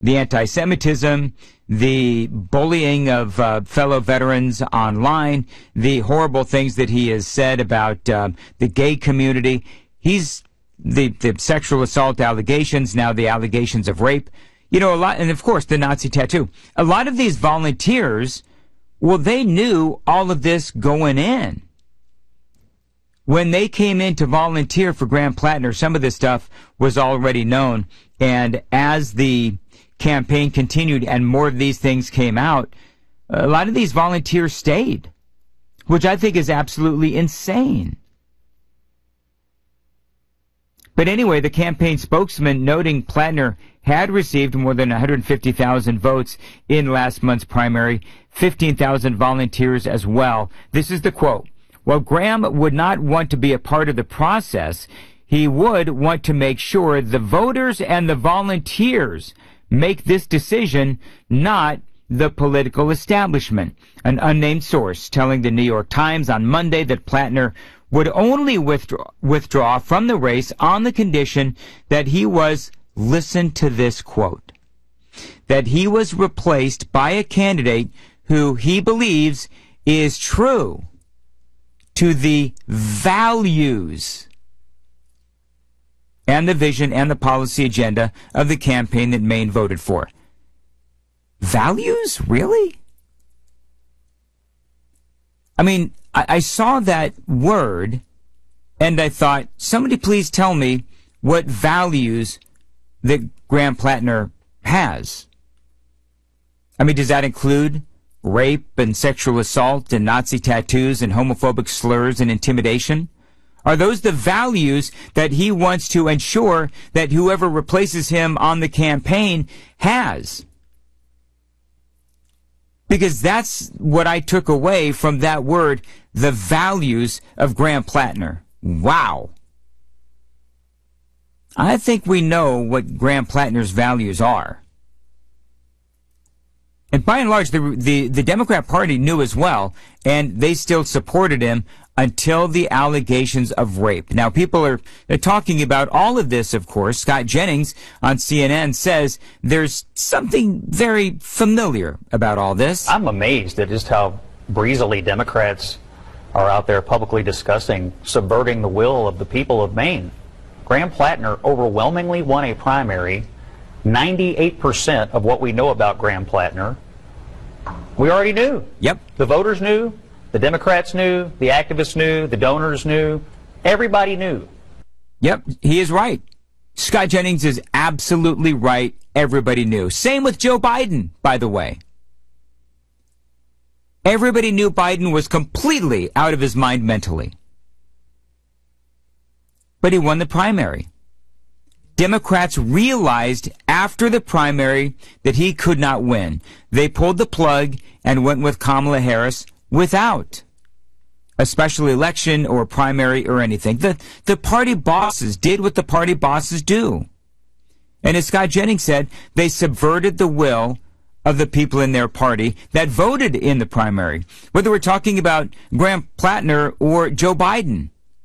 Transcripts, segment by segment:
the anti-Semitism, the bullying of fellow veterans online, the horrible things that he has said about the gay community. He's the sexual assault allegations, now the allegations of rape. You know, a lot, and of course the Nazi tattoo. A lot of these volunteers, well, they knew all of this going in. When they came in to volunteer for Graham Plattner, some of this stuff was already known. And as the campaign continued and more of these things came out, a lot of these volunteers stayed, which I think is absolutely insane. But anyway, the campaign spokesman noting Plattner had received more than 150,000 votes in last month's primary, 15,000 volunteers as well. This is the quote. While Graham would not want to be a part of the process, he would want to make sure the voters and the volunteers make this decision, not the political establishment. An unnamed source telling the New York Times on Monday that Plattner would only withdraw from the race on the condition that he was, listen to this quote, that he was replaced by a candidate who he believes is true to the values and the vision and the policy agenda of the campaign that Maine voted for. Values? Really? I mean, I saw that word and I thought, somebody please tell me what values that Graham Plattner has. I mean, does that include rape and sexual assault and Nazi tattoos and homophobic slurs and intimidation? Are those the values that he wants to ensure that whoever replaces him on the campaign has? Because that's what I took away from that word, the values of Graham Plattner. Wow. I think we know what Graham Plattner's values are. And by and large, the Democrat Party knew as well, and they still supported him until the allegations of rape. Now, people they're talking about all of this, of course. Scott Jennings on CNN says there's something very familiar about all this. I'm amazed at just how breezily Democrats are out there publicly discussing subverting the will of the people of Maine. Graham Plattner overwhelmingly won a primary. 98% of what we know about Graham Plattner, we already knew. Yep. The voters knew, the Democrats knew, the activists knew, the donors knew, everybody knew. Yep, he is right. Scott Jennings is absolutely right. Everybody knew. Same with Joe Biden, by the way. Everybody knew Biden was completely out of his mind mentally. But he won the primary. Democrats realized after the primary that he could not win. They pulled the plug and went with Kamala Harris without a special election or primary or anything. The party bosses did what the party bosses do. And as Scott Jennings said, they subverted the will of the people in their party that voted in the primary, whether we're talking about Graham Plattner or Joe Biden.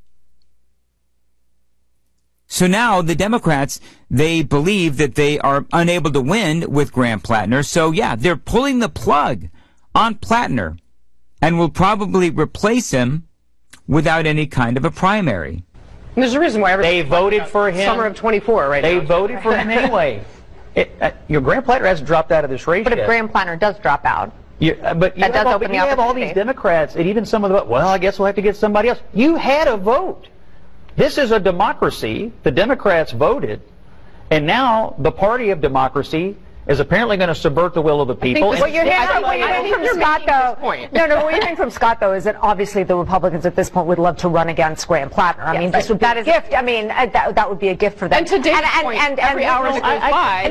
So now the Democrats, they believe that they are unable to win with Graham Plattner. So yeah, they're pulling the plug on Plattner and will probably replace him without any kind of a primary. And there's a reason why they voted for him. Summer of 24 right now. They voted for him anyway. Graham Plattner hasn't dropped out of this race But if yet. Graham Plattner does drop out, but you have all these Democrats and even some of the, well, I guess we'll have to get somebody else. You had a vote. This is a democracy. The Democrats voted, and now the party of democracy is apparently going to subvert the will of the people. What you're hearing from Scott, though, what you're hearing from Scott, though, is that obviously the Republicans at this point would love to run against Graham Plattner. I mean, this would be a gift. I mean, that would be a gift for them. And to David's point, every hour that goes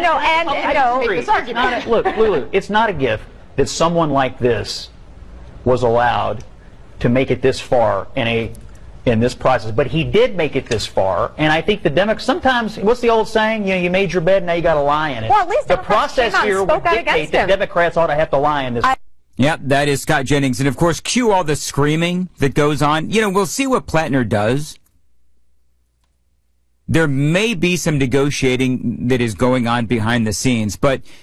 by, look, Lulu, it's not a gift that someone like this was allowed to make it this far in this process, but he did make it this far, and I think the Democrats, sometimes, what's the old saying, you made your bed, now you got to lie in it. Well, at least the process here would dictate that Democrats ought to have to lie in this. Yep, that is Scott Jennings, and of course, cue all the screaming that goes on. You know, we'll see what Plattner does. there may be some negotiating that is going on behind the scenes, but